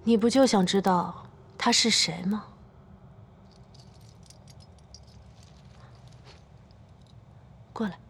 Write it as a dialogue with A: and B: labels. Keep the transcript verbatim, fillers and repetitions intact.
A: 你不就想知道他是谁吗？过来。